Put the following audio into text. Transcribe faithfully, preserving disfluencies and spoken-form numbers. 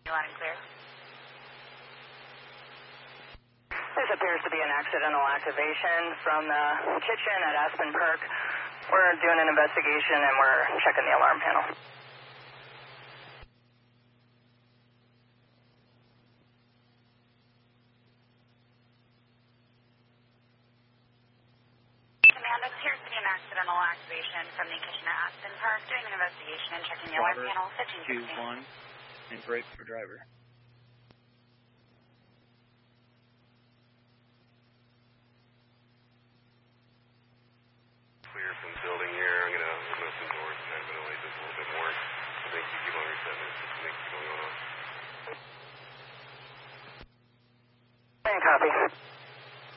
Loud and clear. This appears to be an accidental activation from the kitchen at Aspen Park. We're doing an investigation and we're checking the alarm panel. Command, it appears to be an accidental activation from the kitchen at Aspen Park. Doing an investigation and checking the alarm panel. fifteen sixteen. two one and brake for driver. Clear from the building here. I'm going to open up some doors and kind of ventilate this a little bit more. I think you keep on resetting this. Just make keep on going on.